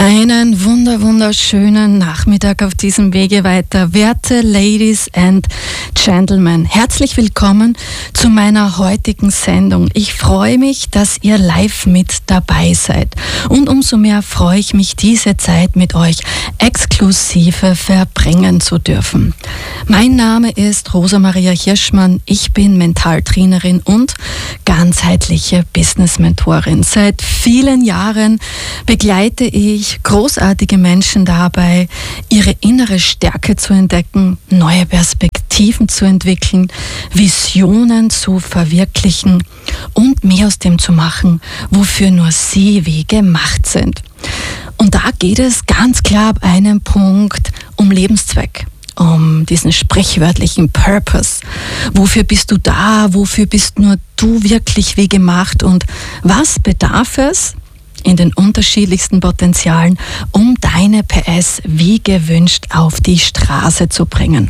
Einen wunderschönen Nachmittag auf diesem Wege weiter. Werte Ladies and Gentlemen, herzlich willkommen zu meiner heutigen Sendung. Ich freue mich, dass ihr live mit dabei seid. Und umso mehr freue ich mich, diese Zeit mit euch exklusive verbringen zu dürfen. Mein Name ist Rosa Maria Hirschmann. Ich bin Mentaltrainerin und ganzheitliche Business-Mentorin. Seit vielen Jahren begleite ich großartige Menschen dabei, ihre innere Stärke zu entdecken, neue Perspektiven zu entwickeln, Visionen zu verwirklichen und mehr aus dem zu machen, wofür nur sie wie gemacht sind. Und da geht es ganz klar ab einem Punkt um Lebenszweck. Um diesen sprichwörtlichen Purpose. Wofür bist du da? Wofür bist nur du wirklich wie gemacht? Und was bedarf es in den unterschiedlichsten Potenzialen, um deine PS wie gewünscht auf die Straße zu bringen?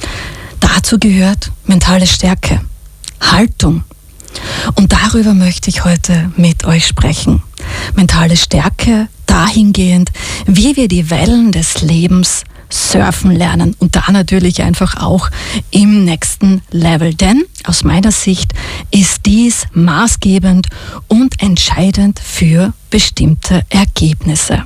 Dazu gehört mentale Stärke, Haltung. Und darüber möchte ich heute mit euch sprechen. Mentale Stärke dahingehend, wie wir die Wellen des Lebens surfen lernen und da natürlich einfach auch im nächsten Level. Denn aus meiner Sicht ist dies maßgebend und entscheidend für bestimmte Ergebnisse.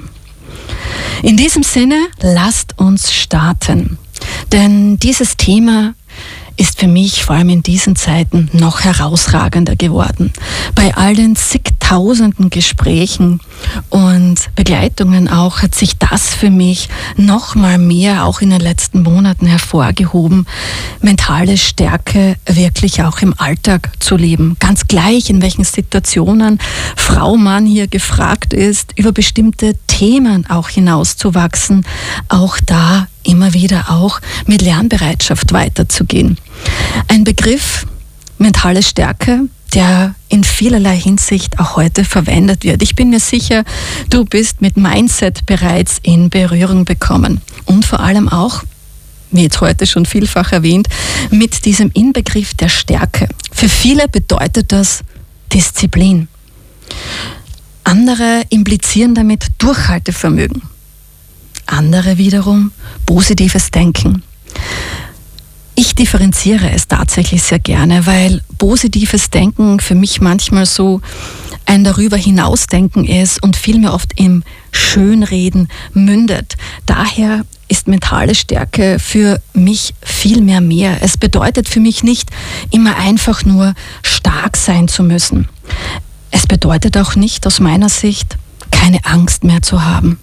In diesem Sinne, lasst uns starten. Denn dieses Thema ist für mich vor allem in diesen Zeiten noch herausragender geworden. Bei all den zigtausenden Gesprächen und Begleitungen auch hat sich das für mich noch mal mehr auch in den letzten Monaten hervorgehoben, mentale Stärke wirklich auch im Alltag zu leben. Ganz gleich, in welchen Situationen Frau, Mann hier gefragt ist, über bestimmte Themen auch hinauszuwachsen, auch da immer wieder auch mit Lernbereitschaft weiterzugehen. Ein Begriff, mentale Stärke, der in vielerlei Hinsicht auch heute verwendet wird. Ich bin mir sicher, du bist mit Mindset bereits in Berührung gekommen. Und vor allem auch, wie jetzt heute schon vielfach erwähnt, mit diesem Inbegriff der Stärke. Für viele bedeutet das Disziplin. Andere implizieren damit Durchhaltevermögen. Andere wiederum positives Denken. Ich differenziere es tatsächlich sehr gerne, weil positives Denken für mich manchmal so ein darüber hinausdenken ist und vielmehr oft im Schönreden mündet. Daher ist mentale Stärke für mich viel mehr. Es bedeutet für mich nicht immer einfach nur stark sein zu müssen. Es bedeutet auch nicht aus meiner Sicht keine Angst mehr zu haben.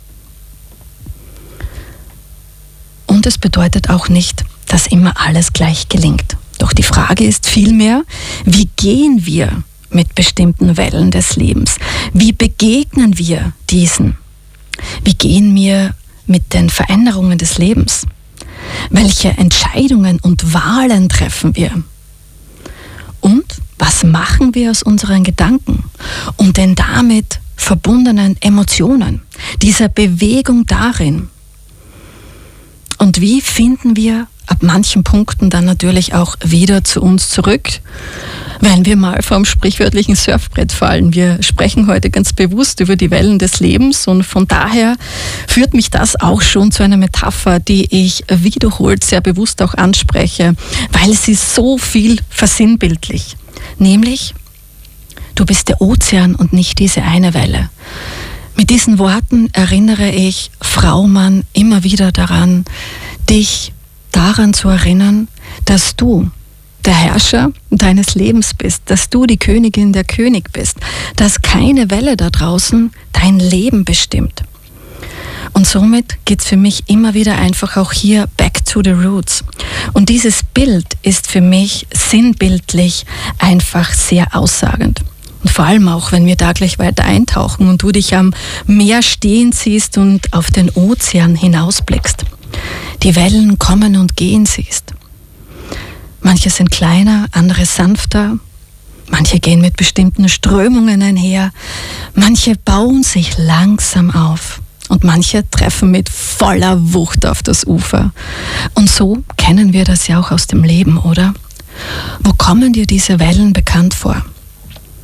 Und es bedeutet auch nicht, dass immer alles gleich gelingt. Doch die Frage ist vielmehr, wie gehen wir mit bestimmten Wellen des Lebens? Wie begegnen wir diesen? Wie gehen wir mit den Veränderungen des Lebens? Welche Entscheidungen und Wahlen treffen wir? Und was machen wir aus unseren Gedanken und den damit verbundenen Emotionen, dieser Bewegung darin? Und wie finden wir ab manchen Punkten dann natürlich auch wieder zu uns zurück, wenn wir mal vom sprichwörtlichen Surfbrett fallen? Wir sprechen heute ganz bewusst über die Wellen des Lebens und von daher führt mich das auch schon zu einer Metapher, die ich wiederholt sehr bewusst auch anspreche, weil sie so viel versinnbildlich. Nämlich, du bist der Ozean und nicht diese eine Welle. Mit diesen Worten erinnere ich Frau, Mann immer wieder daran, dich daran zu erinnern, dass du der Herrscher deines Lebens bist, dass du die Königin, der König bist, dass keine Welle da draußen dein Leben bestimmt. Und somit geht es für mich immer wieder einfach auch hier back to the roots. Und dieses Bild ist für mich sinnbildlich einfach sehr aussagend. Und vor allem auch, wenn wir da gleich weiter eintauchen und du dich am Meer stehen siehst und auf den Ozean hinausblickst. Die Wellen kommen und gehen siehst. Manche sind kleiner, andere sanfter. Manche gehen mit bestimmten Strömungen einher. Manche bauen sich langsam auf. Und manche treffen mit voller Wucht auf das Ufer. Und so kennen wir das ja auch aus dem Leben, oder? Wo kommen dir diese Wellen bekannt vor?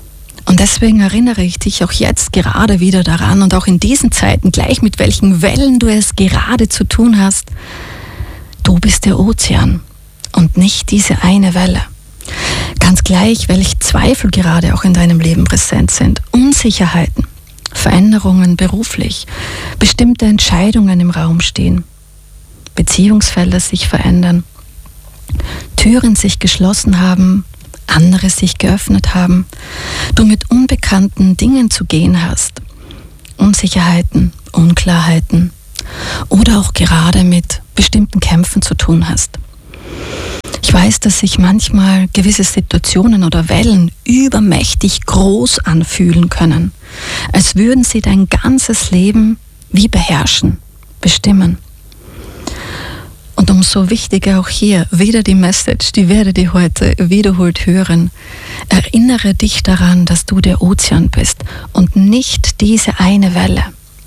Und deswegen erinnere ich dich auch jetzt gerade wieder daran und auch in diesen Zeiten, gleich mit welchen Wellen du es gerade zu tun hast, du bist der Ozean und nicht diese eine Welle. Ganz gleich, welche Zweifel gerade auch in deinem Leben präsent sind, Unsicherheiten, Veränderungen beruflich, bestimmte Entscheidungen im Raum stehen, Beziehungsfelder sich verändern, Türen sich geschlossen haben, andere sich geöffnet haben, du mit unbekannten Dingen zu gehen hast, Unsicherheiten, Unklarheiten oder auch gerade mit bestimmten Kämpfen zu tun hast. Ich weiß, dass sich manchmal gewisse Situationen oder Wellen übermächtig groß anfühlen können, als würden sie dein ganzes Leben wie beherrschen, bestimmen. Und umso wichtiger auch hier wieder die Message, die werdet ihr heute wiederholt hören. Erinnere dich daran, dass du der Ozean bist und nicht diese eine Welle.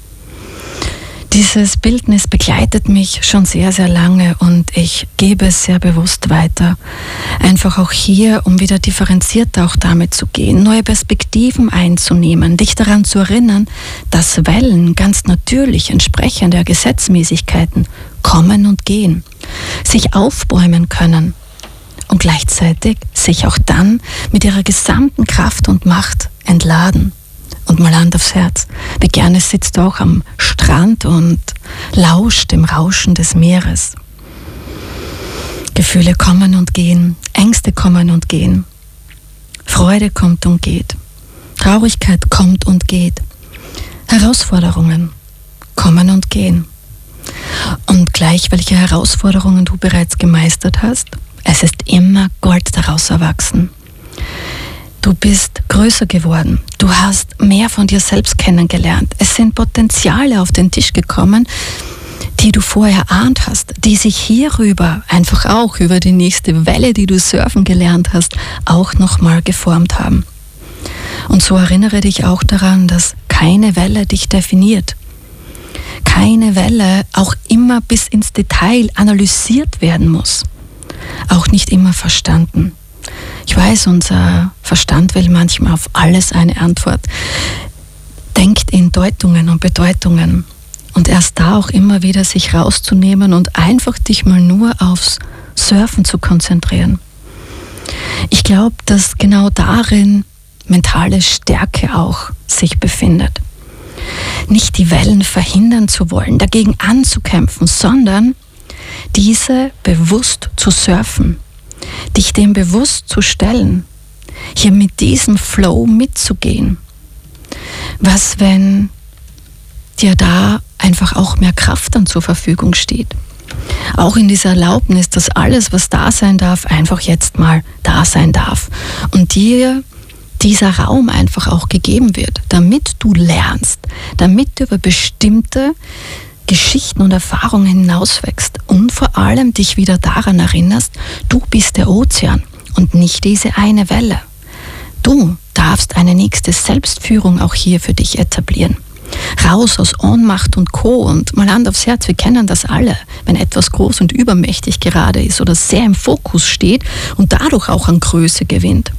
Dieses Bildnis begleitet mich schon sehr, sehr lange und ich gebe es sehr bewusst weiter. Einfach auch hier, um wieder differenzierter auch damit zu gehen, neue Perspektiven einzunehmen, dich daran zu erinnern, dass Wellen ganz natürlich entsprechend der Gesetzmäßigkeiten kommen und gehen, sich aufbäumen können und gleichzeitig sich auch dann mit ihrer gesamten Kraft und Macht entladen. Und mal Hand aufs Herz, wie gerne sitzt du auch am Strand und lauscht dem Rauschen des Meeres. Gefühle kommen und gehen, Ängste kommen und gehen, Freude kommt und geht, Traurigkeit kommt und geht, Herausforderungen kommen und gehen. Und gleich welche Herausforderungen du bereits gemeistert hast, es ist immer Gold daraus erwachsen. Du bist größer geworden, du hast mehr von dir selbst kennengelernt. Es sind Potenziale auf den Tisch gekommen, die du vorher erahnt hast, die sich hierüber, einfach auch über die nächste Welle, die du surfen gelernt hast, auch nochmal geformt haben. Und so erinnere dich auch daran, dass keine Welle dich definiert. Keine Welle auch immer bis ins Detail analysiert werden muss. Auch nicht immer verstanden. Ich weiß, unser Verstand will manchmal auf alles eine Antwort. Denkt in Deutungen und Bedeutungen. Und erst da auch immer wieder sich rauszunehmen und einfach dich mal nur aufs Surfen zu konzentrieren. Ich glaube, dass genau darin mentale Stärke auch sich befindet. Nicht die Wellen verhindern zu wollen, dagegen anzukämpfen, sondern diese bewusst zu surfen, dich dem bewusst zu stellen, hier mit diesem Flow mitzugehen. Was, wenn dir da einfach auch mehr Kraft dann zur Verfügung steht? Auch in dieser Erlaubnis, dass alles, was da sein darf, einfach jetzt mal da sein darf. Und dir dieser Raum einfach auch gegeben wird, damit du lernst, damit du über bestimmte Geschichten und Erfahrungen hinauswächst und vor allem dich wieder daran erinnerst, du bist der Ozean und nicht diese eine Welle. Du darfst eine nächste Selbstführung auch hier für dich etablieren. Raus aus Ohnmacht und Co. Und mal Hand aufs Herz, wir kennen das alle, wenn etwas groß und übermächtig gerade ist oder sehr im Fokus steht und dadurch auch an Größe gewinnt.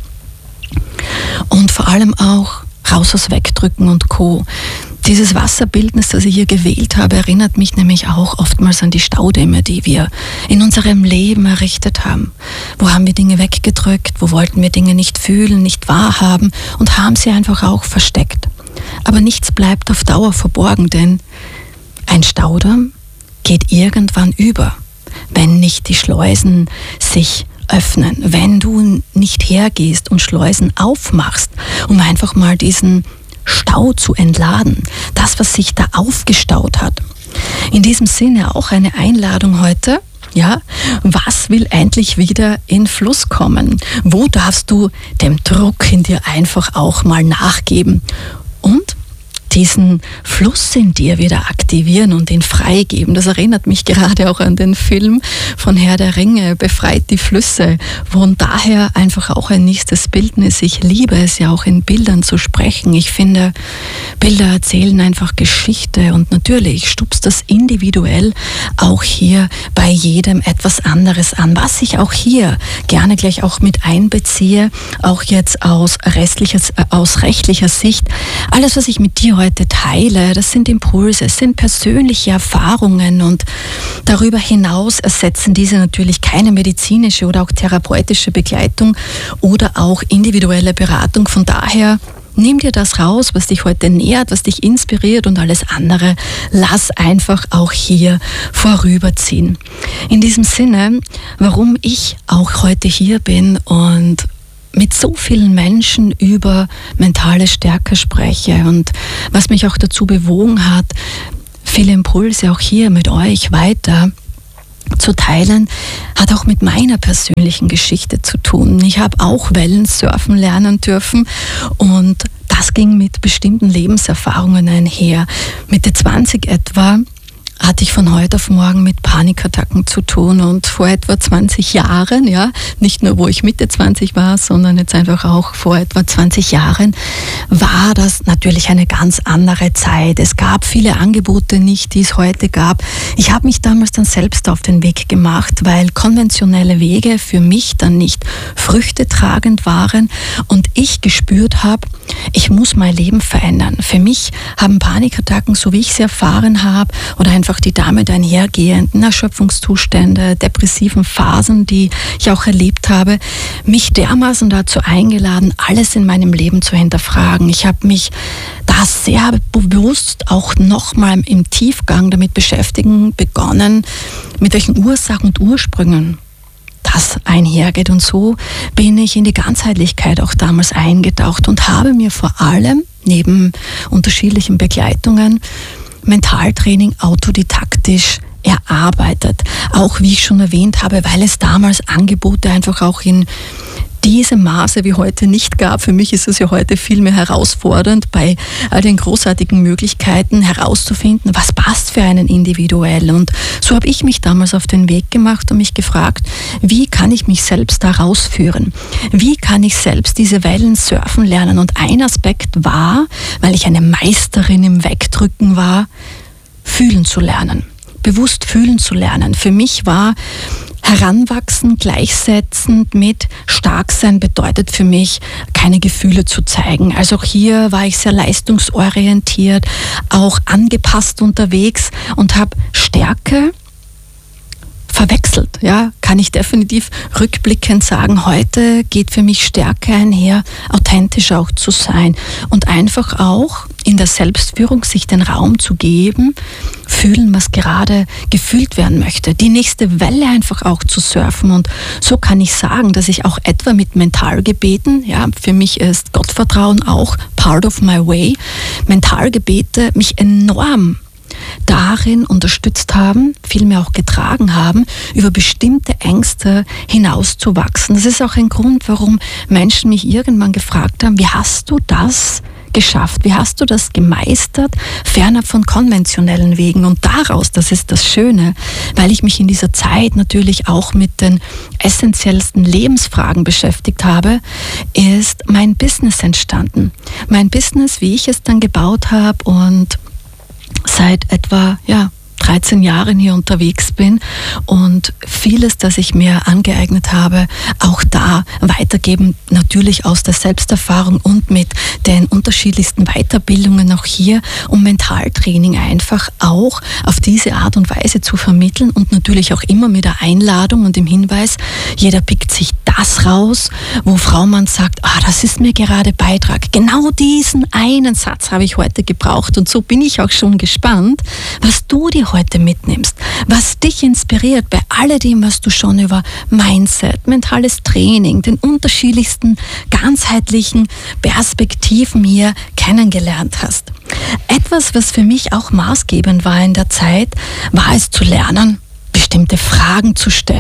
Und vor allem auch raus aus Wegdrücken und Co. Dieses Wasserbildnis, das ich hier gewählt habe, erinnert mich nämlich auch oftmals an die Staudämme, die wir in unserem Leben errichtet haben. Wo haben wir Dinge weggedrückt, wo wollten wir Dinge nicht fühlen, nicht wahrhaben und haben sie einfach auch versteckt. Aber nichts bleibt auf Dauer verborgen, denn ein Staudamm geht irgendwann über, wenn nicht die Schleusen sich öffnen, wenn du nicht hergehst und Schleusen aufmachst, um einfach mal diesen Stau zu entladen, das, was sich da aufgestaut hat. In diesem Sinne auch eine Einladung heute, ja, was will endlich wieder in Fluss kommen? Wo darfst du dem Druck in dir einfach auch mal nachgeben? Und diesen Fluss in dir wieder aktivieren und ihn freigeben. Das erinnert mich gerade auch an den Film von Herr der Ringe, Befreit die Flüsse, wo daher einfach auch ein nächstes Bildnis. Ich liebe es ja auch in Bildern zu sprechen. Ich finde, Bilder erzählen einfach Geschichte und natürlich stupst das individuell auch hier bei jedem etwas anderes an. Was ich auch hier gerne gleich auch mit einbeziehe, auch jetzt aus rechtlicher Sicht. Alles, was ich mit dir heute teile, das sind Impulse, es sind persönliche Erfahrungen und darüber hinaus ersetzen diese natürlich keine medizinische oder auch therapeutische Begleitung oder auch individuelle Beratung. Von daher nimm dir das raus, was dich heute nährt, was dich inspiriert und alles andere lass einfach auch hier vorüberziehen. In diesem Sinne, warum ich auch heute hier bin und mit so vielen Menschen über mentale Stärke spreche und was mich auch dazu bewogen hat, viele Impulse auch hier mit euch weiter zu teilen, hat auch mit meiner persönlichen Geschichte zu tun. Ich habe auch Wellen surfen lernen dürfen und das ging mit bestimmten Lebenserfahrungen einher. Mitte 20 etwa hatte ich von heute auf morgen mit Panikattacken zu tun und vor etwa 20 Jahren, ja, nicht nur wo ich Mitte 20 war, sondern jetzt einfach auch vor etwa 20 Jahren, war das natürlich eine ganz andere Zeit. Es gab viele Angebote nicht, die es heute gab. Ich habe mich damals dann selbst auf den Weg gemacht, weil konventionelle Wege für mich dann nicht früchtetragend waren und ich gespürt habe, ich muss mein Leben verändern. Für mich haben Panikattacken, so wie ich sie erfahren habe, oder einfach die damit einhergehenden Erschöpfungszustände, depressiven Phasen, die ich auch erlebt habe, mich dermaßen dazu eingeladen, alles in meinem Leben zu hinterfragen. Ich habe mich da sehr bewusst auch nochmal im Tiefgang damit beschäftigen begonnen, mit welchen Ursachen und Ursprüngen das einhergeht. Und so bin ich in die Ganzheitlichkeit auch damals eingetaucht und habe mir vor allem neben unterschiedlichen Begleitungen Mentaltraining autodidaktisch erarbeitet. Auch wie ich schon erwähnt habe, weil es damals Angebote einfach auch in diesem Maße wie heute nicht gab. Für mich ist es ja heute viel mehr herausfordernd, bei all den großartigen Möglichkeiten herauszufinden, was passt für einen individuell. Und so habe ich mich damals auf den Weg gemacht und mich gefragt, wie kann ich mich selbst da rausführen? Wie kann ich selbst diese Wellen surfen lernen? Und ein Aspekt war, weil ich eine Meisterin im Wegdrücken war, fühlen zu lernen. Bewusst fühlen zu lernen. Für mich war Heranwachsen gleichsetzend mit Starksein bedeutet für mich, keine Gefühle zu zeigen. Also auch hier war ich sehr leistungsorientiert, auch angepasst unterwegs und habe Stärke verwechselt. Ja, kann ich definitiv rückblickend sagen, heute geht für mich Stärke einher, authentisch auch zu sein und einfach auch in der Selbstführung sich den Raum zu geben, fühlen, was gerade gefühlt werden möchte, die nächste Welle einfach auch zu surfen. Und so kann ich sagen, dass ich auch etwa mit Mentalgebeten, ja, für mich ist Gottvertrauen auch part of my way, Mentalgebete mich enorm darin unterstützt haben, vielmehr auch getragen haben, über bestimmte Ängste hinauszuwachsen. Das ist auch ein Grund, warum Menschen mich irgendwann gefragt haben, wie hast du das geschafft? Wie hast du das gemeistert, fernab von konventionellen Wegen? Und daraus, das ist das Schöne, weil ich mich in dieser Zeit natürlich auch mit den essentiellsten Lebensfragen beschäftigt habe, ist mein Business entstanden. Mein Business, wie ich es dann gebaut habe und seit etwa 13 Jahren hier unterwegs bin und vieles, das ich mir angeeignet habe, auch da weitergeben, natürlich aus der Selbsterfahrung und mit den unterschiedlichsten Weiterbildungen auch hier, um Mentaltraining einfach auch auf diese Art und Weise zu vermitteln und natürlich auch immer mit der Einladung und dem Hinweis, jeder pickt sich das raus, wo Frau Mann sagt, das ist mir gerade Beitrag. Genau diesen einen Satz habe ich heute gebraucht und so bin ich auch schon gespannt, was du dir heute mitnimmst, was dich inspiriert bei alledem, was du schon über Mindset, mentales Training, den unterschiedlichsten ganzheitlichen Perspektiven hier kennengelernt hast. Etwas, was für mich auch maßgebend war in der Zeit, war es zu lernen, bestimmte Fragen zu stellen.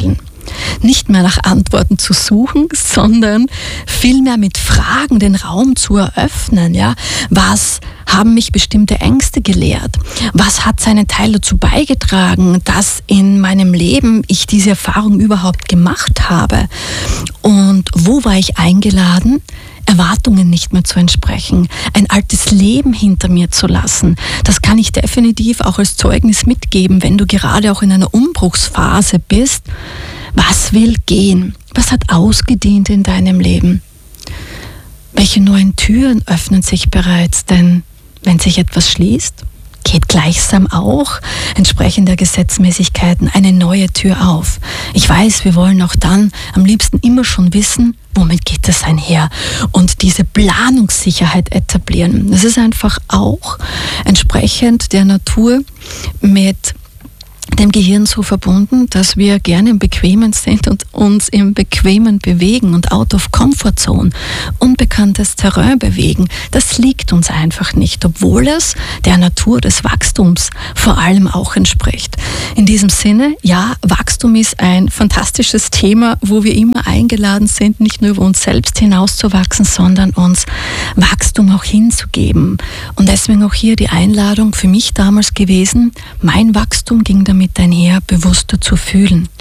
Nicht mehr nach Antworten zu suchen, sondern vielmehr mit Fragen den Raum zu eröffnen. Ja? Was haben mich bestimmte Ängste gelehrt? Was hat seinen Teil dazu beigetragen, dass in meinem Leben ich diese Erfahrung überhaupt gemacht habe? Und wo war ich eingeladen, Erwartungen nicht mehr zu entsprechen, ein altes Leben hinter mir zu lassen? Das kann ich definitiv auch als Zeugnis mitgeben, wenn du gerade auch in einer Umbruchsphase bist. Was will gehen? Was hat ausgedient in deinem Leben? Welche neuen Türen öffnen sich bereits? Denn wenn sich etwas schließt, geht gleichsam auch entsprechend der Gesetzmäßigkeiten eine neue Tür auf. Ich weiß, wir wollen auch dann am liebsten immer schon wissen, womit geht es einher, und diese Planungssicherheit etablieren. Das ist einfach auch entsprechend der Natur mit dem Gehirn so verbunden, dass wir gerne im Bequemen sind und uns im Bequemen bewegen und out of comfort zone, unbekanntes Terrain bewegen. Das liegt uns einfach nicht, obwohl es der Natur des Wachstums vor allem auch entspricht. In diesem Sinne, ja, Wachstum ist ein fantastisches Thema, wo wir immer eingeladen sind, nicht nur über uns selbst hinauszuwachsen, sondern uns Wachstum auch hinzugeben. Und deswegen auch hier die Einladung für mich damals gewesen, mein Wachstum ging damit einher, bewusster zu fühlen.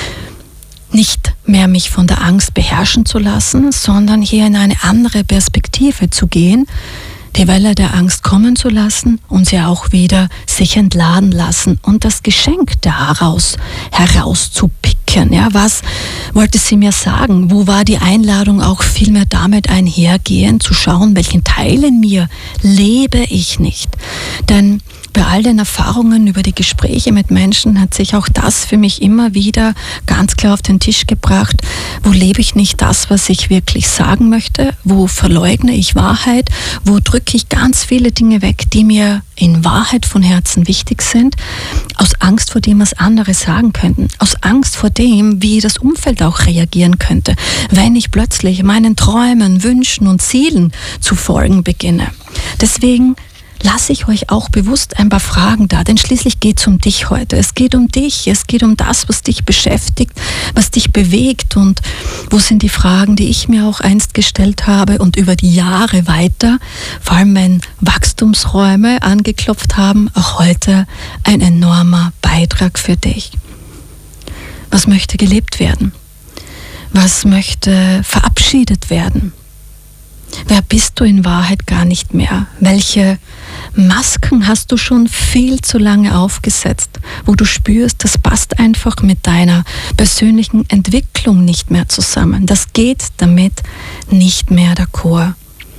Nicht mehr mich von der Angst beherrschen zu lassen, sondern hier in eine andere Perspektive zu gehen, die Welle der Angst kommen zu lassen und sie auch wieder sich entladen lassen und das Geschenk daraus herauszupicken. Ja, was wollte sie mir sagen? Wo war die Einladung auch vielmehr damit einhergehen, zu schauen, welchen Teil in mir lebe ich nicht? Denn bei all den Erfahrungen über die Gespräche mit Menschen hat sich auch das für mich immer wieder ganz klar auf den Tisch gebracht. Wo lebe ich nicht das, was ich wirklich sagen möchte? Wo verleugne ich Wahrheit? Wo drücke ich ganz viele Dinge weg, die mir in Wahrheit von Herzen wichtig sind? Aus Angst vor dem, was andere sagen könnten. Aus Angst vor dem, wie das Umfeld auch reagieren könnte, wenn ich plötzlich meinen Träumen, Wünschen und Zielen zu folgen beginne. Deswegen lasse ich euch auch bewusst ein paar Fragen da, denn schließlich geht es um dich heute. Es geht um dich, es geht um das, was dich beschäftigt, was dich bewegt, und wo sind die Fragen, die ich mir auch einst gestellt habe und über die Jahre weiter, vor allem wenn Wachstumsräume angeklopft haben, auch heute ein enormer Beitrag für dich. Was möchte gelebt werden? Was möchte verabschiedet werden? Wer bist du in Wahrheit gar nicht mehr? Welche Masken hast du schon viel zu lange aufgesetzt, wo du spürst, das passt einfach mit deiner persönlichen Entwicklung nicht mehr zusammen. Das geht damit nicht mehr d'accord.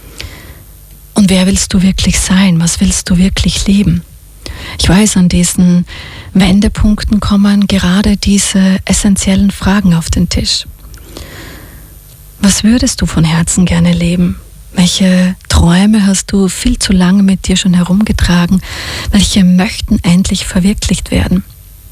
Und wer willst du wirklich sein? Was willst du wirklich leben? Ich weiß, an diesen Wendepunkten kommen gerade diese essentiellen Fragen auf den Tisch. Was würdest du von Herzen gerne leben? Welche Träume hast du viel zu lange mit dir schon herumgetragen? Welche möchten endlich verwirklicht werden?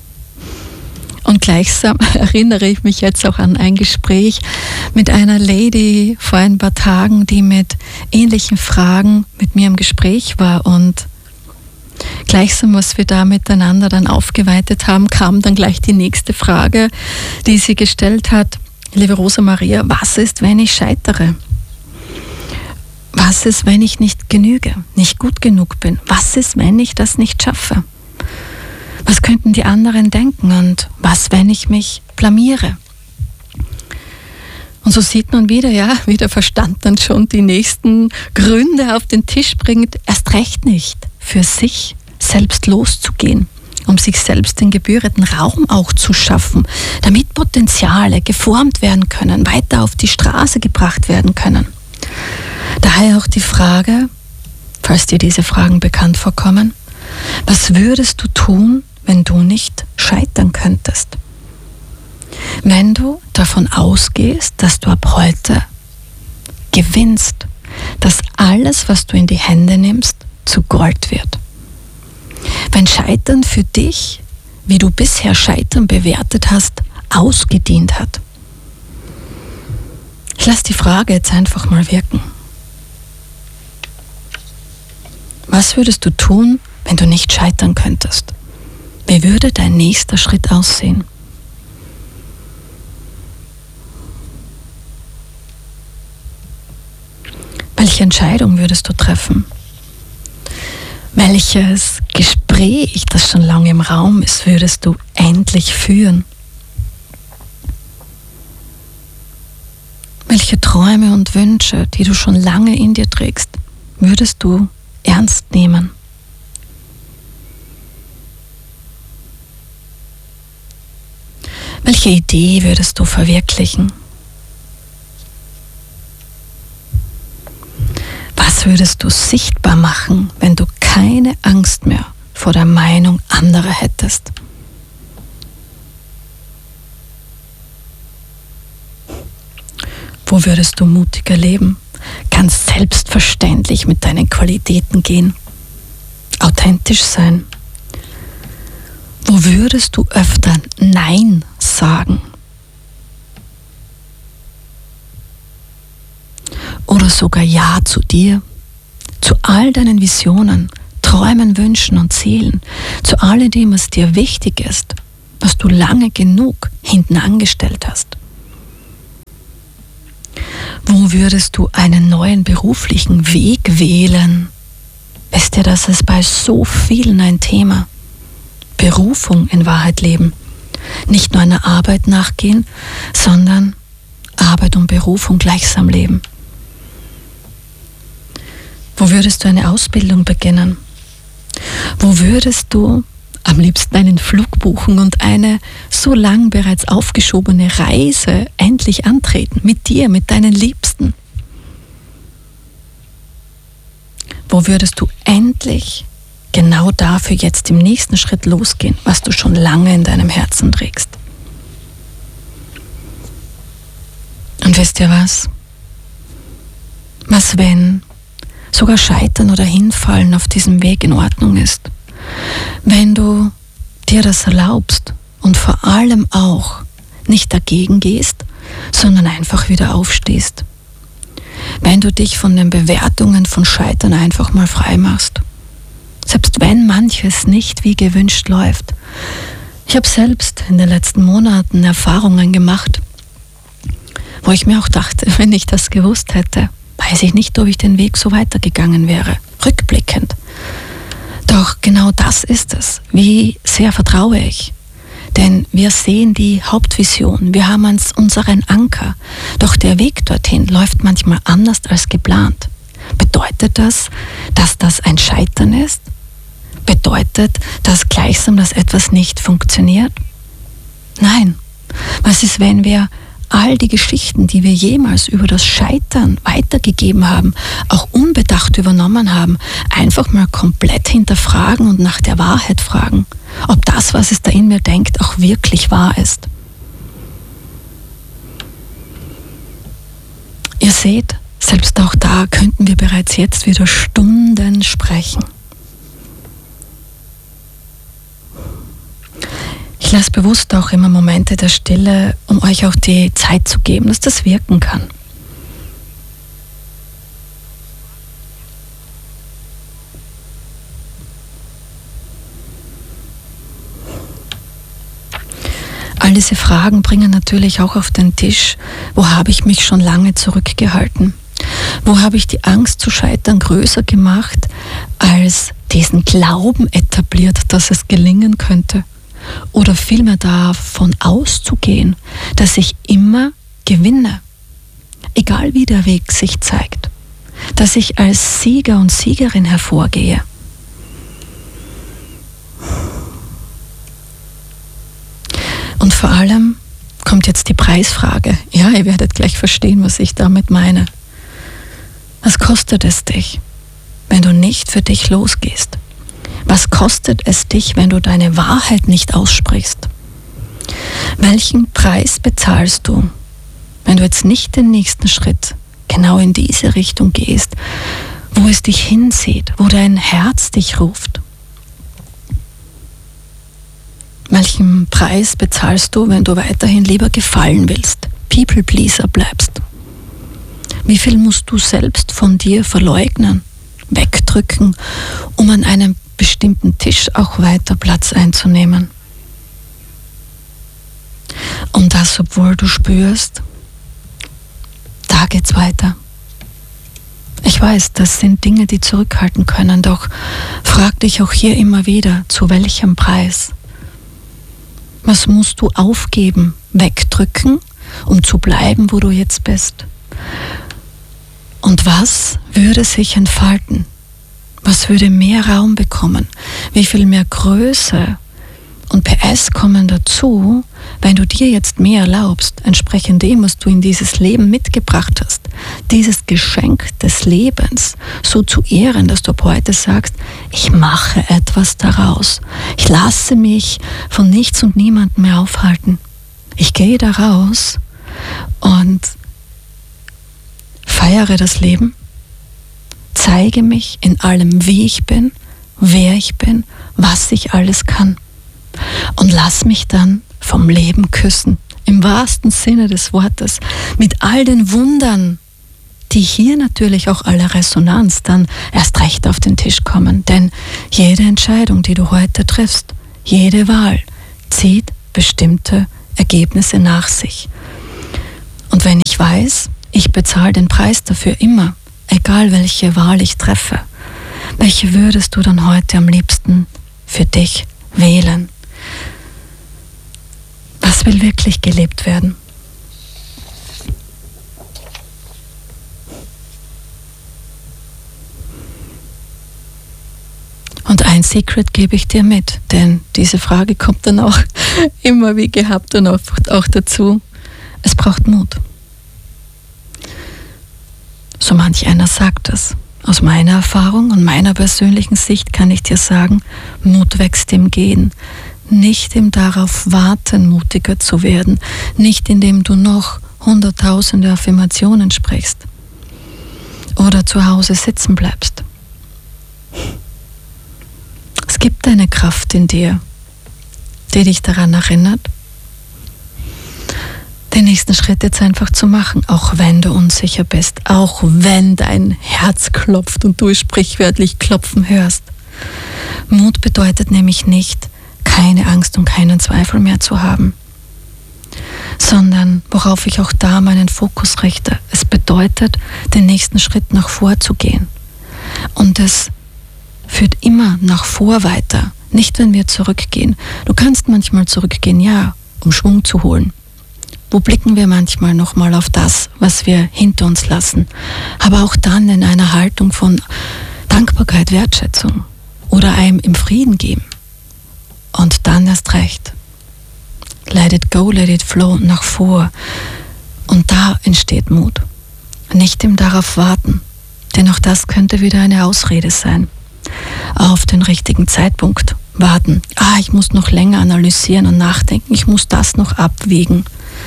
Und gleichsam erinnere ich mich jetzt auch an ein Gespräch mit einer Lady vor ein paar Tagen, die mit ähnlichen Fragen mit mir im Gespräch war, und gleichsam, was wir da miteinander dann aufgeweitet haben, kam dann gleich die nächste Frage, die sie gestellt hat. Liebe Rosa Maria, was ist, wenn ich scheitere? Was ist, wenn ich nicht genüge, nicht gut genug bin? Was ist, wenn ich das nicht schaffe? Was könnten die anderen denken, und was, wenn ich mich blamiere? Und so sieht man wieder, ja, wie der Verstand dann schon die nächsten Gründe auf den Tisch bringt, erst recht nicht für sich selbst loszugehen, um sich selbst den gebührenden Raum auch zu schaffen, damit Potenziale geformt werden können, weiter auf die Straße gebracht werden können. Daher auch die Frage, falls dir diese Fragen bekannt vorkommen, was würdest du tun, wenn du nicht scheitern könntest? Wenn du davon ausgehst, dass du ab heute gewinnst, dass alles, was du in die Hände nimmst, zu Gold wird. Wenn Scheitern für dich, wie du bisher Scheitern bewertet hast, ausgedient hat. Ich lasse die Frage jetzt einfach mal wirken. Was würdest du tun, wenn du nicht scheitern könntest? Wie würde dein nächster Schritt aussehen? Welche Entscheidung würdest du treffen? Welches Gespräch, das schon lange im Raum ist, würdest du endlich führen? Welche Träume und Wünsche, die du schon lange in dir trägst, würdest du ernst nehmen? Welche Idee würdest du verwirklichen? Was würdest du sichtbar machen, wenn du keine Angst mehr vor der Meinung anderer hättest? Wo würdest du mutiger leben? Ganz selbstverständlich mit deinen Qualitäten gehen. Authentisch sein. Wo würdest du öfter Nein sagen? Oder sogar Ja zu dir, zu all deinen Visionen, Träumen, Wünschen und Zielen, zu alledem, was dir wichtig ist, was du lange genug hinten angestellt hast. Wo würdest du einen neuen beruflichen Weg wählen? Wisst ihr, das ist bei so vielen ein Thema. Berufung in Wahrheit leben. Nicht nur einer Arbeit nachgehen, sondern Arbeit und Berufung gleichsam leben. Wo würdest du eine Ausbildung beginnen? Wo würdest du am liebsten einen Flug buchen und eine so lang bereits aufgeschobene Reise endlich antreten? Mit dir, mit deinen Liebsten? Wo würdest du endlich genau dafür jetzt im nächsten Schritt losgehen, was du schon lange in deinem Herzen trägst? Und wisst ihr was? Was, wenn sogar Scheitern oder Hinfallen auf diesem Weg in Ordnung ist? Wenn du dir das erlaubst und vor allem auch nicht dagegen gehst, sondern einfach wieder aufstehst. Wenn du dich von den Bewertungen von Scheitern einfach mal frei machst. Selbst wenn manches nicht wie gewünscht läuft. Ich habe selbst in den letzten Monaten Erfahrungen gemacht, wo ich mir auch dachte, wenn ich das gewusst hätte, weiß ich nicht, ob ich den Weg so weitergegangen wäre, rückblickend. Doch genau das ist es. Wie sehr vertraue ich? Denn wir sehen die Hauptvision, wir haben unseren Anker. Doch der Weg dorthin läuft manchmal anders als geplant. Bedeutet das, dass das ein Scheitern ist? Bedeutet das gleichsam, dass etwas nicht funktioniert? Nein. Was ist, wenn wir all die Geschichten, die wir jemals über das Scheitern weitergegeben haben, auch unbedacht übernommen haben, einfach mal komplett hinterfragen und nach der Wahrheit fragen, ob das, was es da in mir denkt, auch wirklich wahr ist? Ihr seht, selbst auch da könnten wir bereits jetzt wieder Stunden sprechen. Ich lasse bewusst auch immer Momente der Stille, um euch auch die Zeit zu geben, dass das wirken kann. All diese Fragen bringen natürlich auch auf den Tisch, wo habe ich mich schon lange zurückgehalten? Wo habe ich die Angst zu scheitern größer gemacht, als diesen Glauben etabliert, dass es gelingen könnte? Oder vielmehr davon auszugehen, dass ich immer gewinne, egal wie der Weg sich zeigt, dass ich als Sieger und Siegerin hervorgehe. Und vor allem kommt jetzt die Preisfrage. Ja, ihr werdet gleich verstehen, was ich damit meine. Was kostet es dich, wenn du nicht für dich losgehst? Was kostet es dich, wenn du deine Wahrheit nicht aussprichst? Welchen Preis bezahlst du, wenn du jetzt nicht den nächsten Schritt genau in diese Richtung gehst, wo es dich hinzieht, wo dein Herz dich ruft? Welchen Preis bezahlst du, wenn du weiterhin lieber gefallen willst, People-Pleaser bleibst? Wie viel musst du selbst von dir verleugnen, wegdrücken, um an einem bestimmten Tisch auch weiter Platz einzunehmen? Und das, obwohl du spürst, da geht's weiter. Ich weiß, das sind Dinge, die zurückhalten können, doch frag dich auch hier immer wieder, zu welchem Preis? Was musst du aufgeben, wegdrücken, um zu bleiben, wo du jetzt bist? Und was würde sich entfalten? Was würde mehr Raum bekommen? Wie viel mehr Größe und PS kommen dazu, wenn du dir jetzt mehr erlaubst, entsprechend dem, was du in dieses Leben mitgebracht hast, dieses Geschenk des Lebens so zu ehren, dass du ab heute sagst, ich mache etwas daraus. Ich lasse mich von nichts und niemandem mehr aufhalten. Ich gehe da raus und feiere das Leben, zeige mich in allem, wie ich bin, wer ich bin, was ich alles kann. Und lass mich dann vom Leben küssen, im wahrsten Sinne des Wortes, mit all den Wundern, die hier natürlich auch alle Resonanz dann erst recht auf den Tisch kommen. Denn jede Entscheidung, die du heute triffst, jede Wahl, zieht bestimmte Ergebnisse nach sich. Und wenn ich weiß, ich bezahle den Preis dafür immer, egal welche Wahl ich treffe, welche würdest du dann heute am liebsten für dich wählen? Was will wirklich gelebt werden? Und ein Secret gebe ich dir mit, denn diese Frage kommt dann auch immer wie gehabt und auch dazu. Es braucht Mut. So manch einer sagt das. Aus meiner Erfahrung und meiner persönlichen Sicht kann ich dir sagen, Mut wächst im Gehen. Nicht im darauf warten, mutiger zu werden. Nicht indem du noch hunderttausende Affirmationen sprichst. Oder zu Hause sitzen bleibst. Es gibt eine Kraft in dir, die dich daran erinnert, den nächsten Schritt jetzt einfach zu machen, auch wenn du unsicher bist, auch wenn dein Herz klopft und du es sprichwörtlich klopfen hörst. Mut bedeutet nämlich nicht, keine Angst und keinen Zweifel mehr zu haben, sondern worauf ich auch da meinen Fokus richte. Es bedeutet, den nächsten Schritt nach vor zu gehen. Und es führt immer nach vor weiter, nicht wenn wir zurückgehen. Du kannst manchmal zurückgehen, ja, um Schwung zu holen. Wo blicken wir manchmal nochmal auf das, was wir hinter uns lassen, aber auch dann in einer Haltung von Dankbarkeit, Wertschätzung oder einem im Frieden geben. Und dann erst recht. Let it go, let it flow, nach vor. Und da entsteht Mut. Nicht im darauf warten, denn auch das könnte wieder eine Ausrede sein. Auf den richtigen Zeitpunkt warten. Ich muss noch länger analysieren und nachdenken, ich muss das noch abwägen.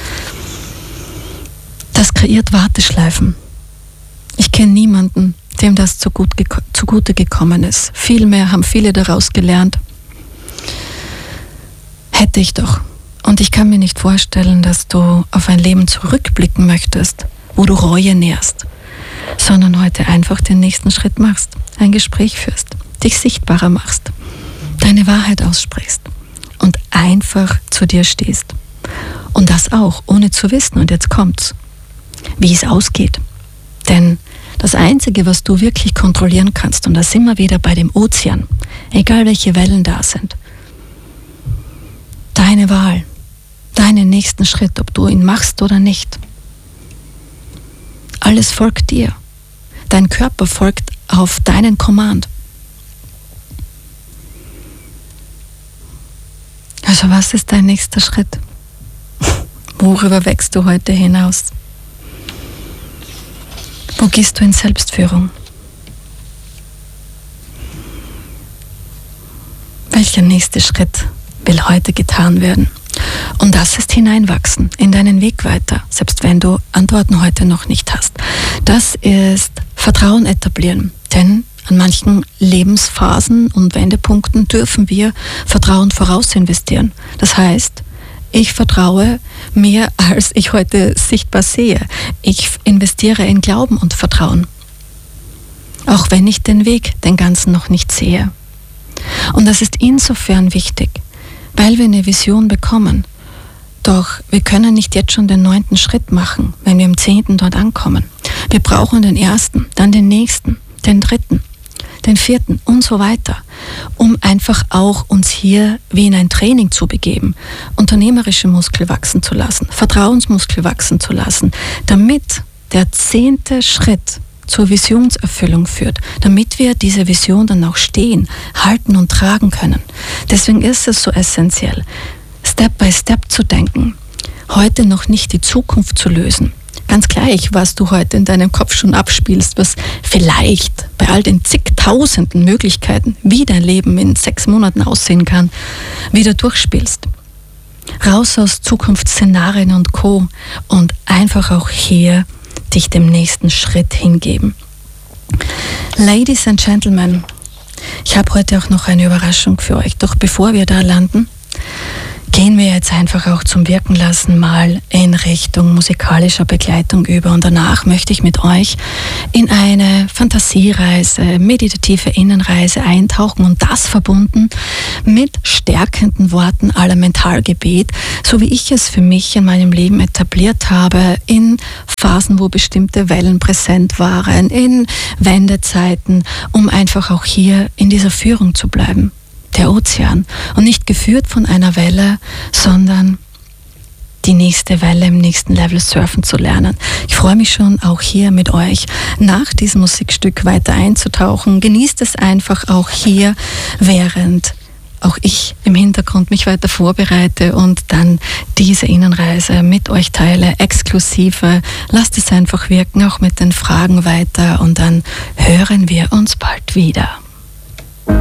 Das kreiert Warteschleifen. Ich kenne niemanden, dem das zugute gekommen ist. Vielmehr haben viele daraus gelernt. Hätte ich doch. Und ich kann mir nicht vorstellen, dass du auf ein Leben zurückblicken möchtest, wo du Reue nährst, sondern heute einfach den nächsten Schritt machst, ein Gespräch führst, dich sichtbarer machst, deine Wahrheit aussprichst und einfach zu dir stehst. Und das auch, ohne zu wissen, und jetzt kommt's, wie es ausgeht. Denn das Einzige, was du wirklich kontrollieren kannst, und da sind wir wieder bei dem Ozean, egal welche Wellen da sind, deine Wahl, deinen nächsten Schritt, ob du ihn machst oder nicht. Alles folgt dir. Dein Körper folgt auf deinen Command. Also was ist dein nächster Schritt? Worüber wächst du heute hinaus? Wo gehst du in Selbstführung? Welcher nächste Schritt will heute getan werden? Und das ist hineinwachsen in deinen Weg weiter, selbst wenn du Antworten heute noch nicht hast. Das ist Vertrauen etablieren, denn an manchen Lebensphasen und Wendepunkten dürfen wir Vertrauen voraus investieren. Das heißt, ich vertraue mehr, als ich heute sichtbar sehe. Ich investiere in Glauben und Vertrauen, auch wenn ich den Weg, den ganzen noch nicht sehe. Und das ist insofern wichtig, weil wir eine Vision bekommen. Doch wir können nicht jetzt schon den 9. Schritt machen, wenn wir im 10. dort ankommen. Wir brauchen den ersten, dann den nächsten, den dritten, den vierten und so weiter, um einfach auch uns hier wie in ein Training zu begeben, unternehmerische Muskel wachsen zu lassen, Vertrauensmuskel wachsen zu lassen, damit der 10. Schritt zur Visionserfüllung führt, damit wir diese Vision dann auch stehen, halten und tragen können. Deswegen ist es so essentiell, Step by Step zu denken, heute noch nicht die Zukunft zu lösen. Ganz gleich, was du heute in deinem Kopf schon abspielst, was vielleicht bei all den zigtausenden Möglichkeiten, wie dein Leben in 6 Monaten aussehen kann, wieder durchspielst. Raus aus Zukunftsszenarien und Co. und einfach auch hier dich dem nächsten Schritt hingeben. Ladies and Gentlemen, ich habe heute auch noch eine Überraschung für euch. Doch bevor wir da landen, gehen wir jetzt einfach auch zum Wirken lassen mal in Richtung musikalischer Begleitung über. Und danach möchte ich mit euch in eine Fantasiereise, meditative Innenreise eintauchen und das verbunden mit stärkenden Worten aller Mentalgebet, so wie ich es für mich in meinem Leben etabliert habe, in Phasen, wo bestimmte Wellen präsent waren, in Wendezeiten, um einfach auch hier in dieser Führung zu bleiben. Der Ozean. Und nicht geführt von einer Welle, sondern die nächste Welle im nächsten Level surfen zu lernen. Ich freue mich schon, auch hier mit euch nach diesem Musikstück weiter einzutauchen. Genießt es einfach auch hier, während auch ich im Hintergrund mich weiter vorbereite und dann diese Innenreise mit euch teile, exklusive. Lasst es einfach wirken, auch mit den Fragen weiter und dann hören wir uns bald wieder.